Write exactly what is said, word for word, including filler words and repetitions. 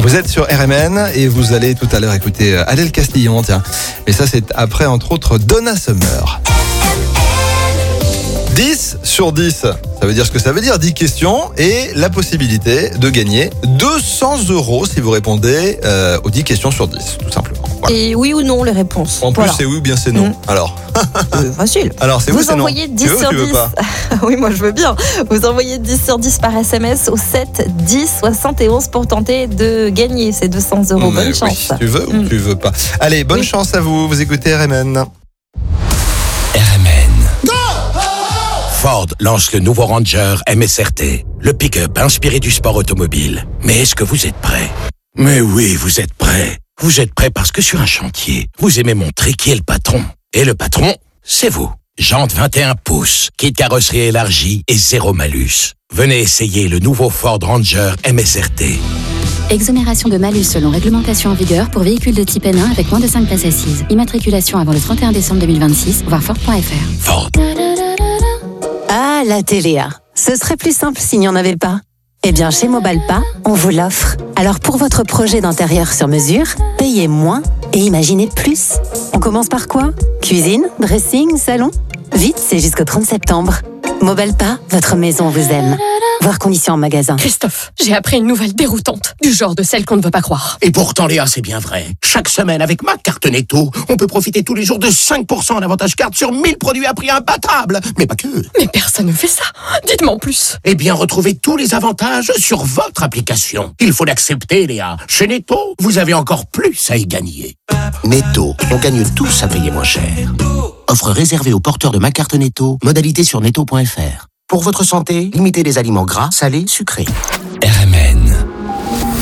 Vous êtes sur R M N et vous allez tout à l'heure écouter Adèle Castillon, tiens. Mais ça, c'est après, entre autres, Donna Summer. dix sur dix, ça veut dire ce que ça veut dire, dix questions et la possibilité de gagner deux cents euros si vous répondez euh, aux dix questions sur dix, tout simplement. Voilà. Et oui ou non les réponses. En plus, voilà. c'est oui ou bien c'est non. Mmh. Alors euh, facile. Alors, c'est vous oui, c'est non. envoyez dix tu veux sur ou tu veux dix. pas Oui, moi je veux bien. Vous envoyez dix sur dix par S M S au sept dix soixante et onze pour tenter de gagner ces deux cents euros. Mais bonne oui, chance. tu veux mmh. ou tu veux pas. Allez, bonne oui. chance à vous. Vous écoutez R M N. R M N. Go! Ford lance le nouveau Ranger M S R T, le pick-up inspiré du sport automobile. Mais est-ce que vous êtes prêts? Mais oui, vous êtes prêts. Vous êtes prêts parce que sur un chantier, vous aimez montrer qui est le patron. Et le patron, c'est vous. Jantes vingt et un pouces, kit carrosserie élargie et zéro malus. Venez essayer le nouveau Ford Ranger M S R T. Exonération de malus selon réglementation en vigueur pour véhicules de type N un avec moins de cinq places assises. Immatriculation avant le trente et un décembre deux mille vingt-six, voir Ford point F R. Ford. Ah, la Téléa. Ce serait plus simple s'il n'y en avait pas. Eh bien, chez Mobalpa, on vous l'offre. Alors, pour votre projet d'intérieur sur mesure, payez moins et imaginez plus. On commence par quoi? Cuisine, dressing, salon? Vite, c'est jusqu'au trente septembre. Mobalpa, votre maison vous aime. Voir conditions en magasin. Christophe, j'ai appris une nouvelle déroutante, du genre de celle qu'on ne veut pas croire. Et pourtant, Léa, c'est bien vrai. Chaque semaine, avec ma carte Netto, on peut profiter tous les jours de cinq pour cent en avantage carte sur mille produits à prix imbattable. Mais pas que. Mais personne ne fait ça. Dites-moi en plus. Eh bien, retrouvez tous les avantages sur votre application. Il faut l'accepter, Léa. Chez Netto, vous avez encore plus à y gagner. Netto, on gagne tous à payer moins cher. Offre réservée aux porteurs de ma carte Netto. Modalité sur netto point F R. Pour votre santé, limitez les aliments gras, salés, sucrés. R M N.